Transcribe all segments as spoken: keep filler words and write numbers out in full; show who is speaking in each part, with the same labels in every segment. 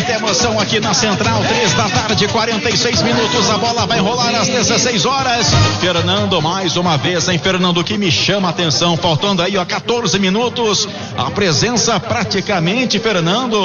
Speaker 1: muita emoção aqui na Central. Três da tarde, quarenta e seis minutos. A bola vai rolar às dezesseis horas. Fernando, mais uma vez, hein, Fernando, que me chama a atenção. Faltando aí, ó, quatorze minutos. A presença praticamente, Fernando,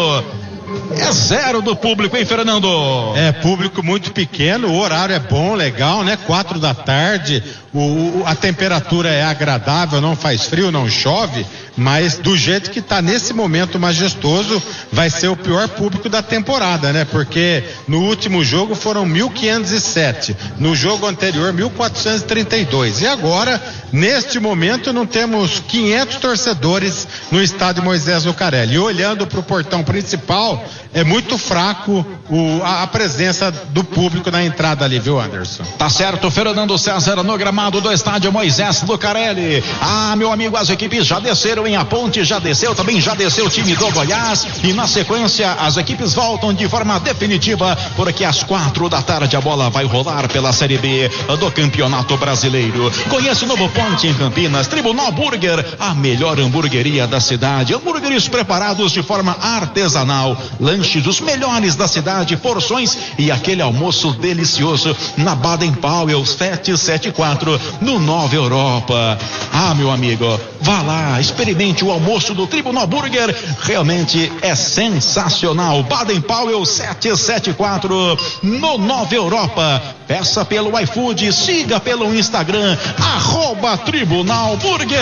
Speaker 1: é zero do público, hein, Fernando?
Speaker 2: É, público muito pequeno, o horário é bom, legal, né? Quatro da tarde, o, o, a temperatura é agradável, não faz frio, não chove, mas do jeito que tá nesse momento majestoso, vai ser o pior público da temporada, né? Porque no último jogo foram mil quinhentos e sete, no jogo anterior mil quatrocentos e trinta e dois, e agora, neste momento, não temos quinhentos torcedores no estádio Moisés Lucarelli. E olhando para o portão principal, é muito fraco o, a, a presença do público na entrada ali, viu, Anderson?
Speaker 1: Tá certo, Fernando César, no gramado do estádio Moisés Lucarelli. Ah, meu amigo, as equipes já desceram em A Ponte, já desceu, também já desceu o time do Goiás, e na sequência as equipes voltam de forma definitiva, porque às quatro da tarde a bola vai rolar pela Série B do Campeonato Brasileiro. Conheça o novo Ponte em Campinas, Tribunal Burger, a melhor hamburgueria da cidade, hambúrgueres preparados de forma artesanal, lanches dos melhores da cidade, porções e aquele almoço delicioso na Baden Powell setecentos e setenta e quatro, no Nova Europa. Ah, meu amigo, vá lá, experimente o almoço do Tribunal Burger, realmente é sensacional. Baden Powell setecentos e setenta e quatro, no Nova Europa. Peça pelo iFood, siga pelo Instagram, arroba Tribunal Burger.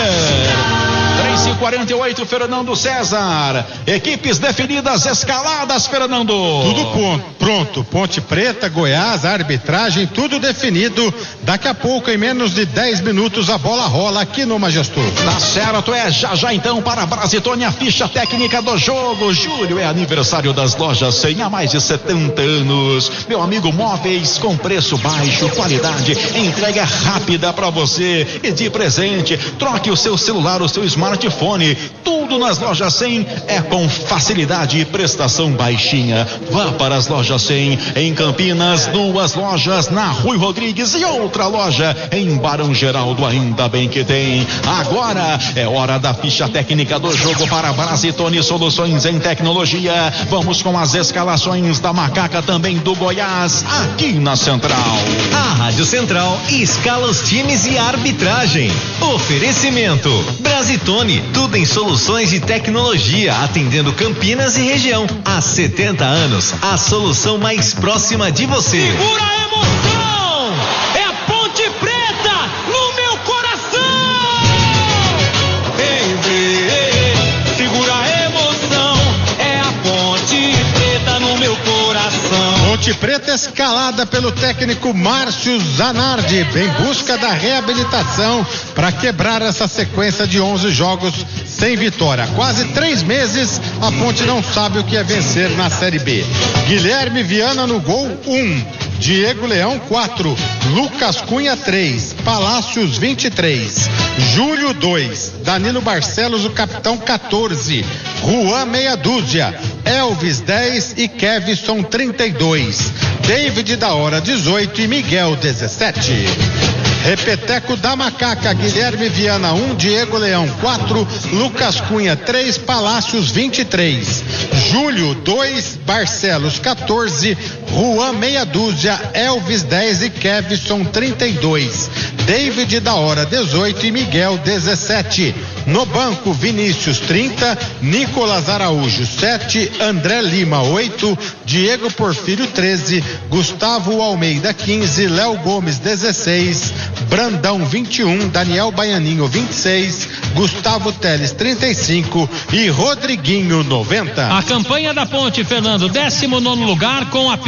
Speaker 1: três e quarenta e oito, Fernando César. Equipes definidas, escaladas, Fernando.
Speaker 2: Tudo ponto, pronto. Ponte Preta, Goiás, arbitragem, tudo definido. Daqui a pouco, em menos de dez minutos, a bola rola aqui no Majestoso.
Speaker 1: Tá certo, é já já então para a Brasitone, a ficha técnica do jogo. Julho é aniversário das lojas cem há mais de setenta anos. Meu amigo, móveis com preço baixo, qualidade, entrega rápida para você e de presente. Troque o seu celular, o seu smartphone. Tudo nas lojas cem é com facilidade e prestação baixinha. Vá para as lojas cem em Campinas, duas lojas na Rui Rodrigues e outra loja em Barão Geraldo, ainda bem que tem. Agora é hora da ficha técnica do jogo para Brasitone Soluções em Tecnologia. Vamos com as escalações da Macaca, também do Goiás, aqui na Central.
Speaker 3: A Rádio Central escala os times e a arbitragem. Oferecimento Brasitone, tudo em soluções de tecnologia, atendendo Campinas e região. Há setenta anos, a solução mais próxima de você.
Speaker 4: Segura a emoção! É a Ponte Preta no meu coração! Ei, ei, ei, segura a emoção! É a Ponte Preta no meu coração.
Speaker 2: Ponte Preta escalada pelo técnico Márcio Zanardi, em busca da reabilitação para quebrar essa sequência de onze jogos sem vitória. Quase três meses a Ponte não sabe o que é vencer na Série B. Guilherme Viana no gol, um. Diego Leão, quatro. Lucas Cunha, três. Palácios, vinte e três. Júlio, dois. Danilo Barcelos, o capitão, quatorze. Juan, meia dúzia. Elvis, dez. E Kevson, trinta e dois. David da Hora, dezoito. E Miguel, dezessete. Repeteco da Macaca, Guilherme Viana, um, Diego Leão, quatro, Lucas Cunha, três, Palácios, vinte e três, Júlio, dois, Barcelos, quatorze, Juan, meia dúzia, Elvis, dez e Kevson, trinta e dois, David da Hora, dezoito e Miguel, dezessete. No banco, Vinícius, trinta, Nicolas Araújo, sete, André Lima, oito, Diego Porfírio, treze, Gustavo Almeida, quinze, Léo Gomes, dezesseis, Brandão, vinte e um, Daniel Baianinho, vinte e seis, Gustavo Teles, trinta e cinco e Rodriguinho, noventa.
Speaker 4: A campanha da Ponte, Fernando, décimo nono lugar com a